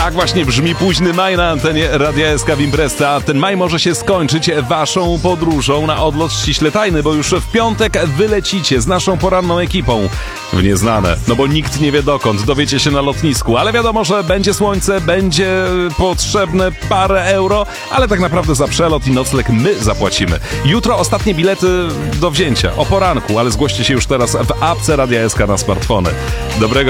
Tak właśnie brzmi późny maj na antenie Radia SK w Impreza. A ten maj może się skończyć waszą podróżą na odlot ściśle tajny, bo już w piątek wylecicie z naszą poranną ekipą w nieznane. No bo nikt nie wie dokąd, dowiecie się na lotnisku, ale wiadomo, że będzie słońce, będzie potrzebne parę euro, ale tak naprawdę za przelot i nocleg my zapłacimy. Jutro ostatnie bilety do wzięcia o poranku, ale zgłoście się już teraz w apce Radia SK na smartfony. Dobrego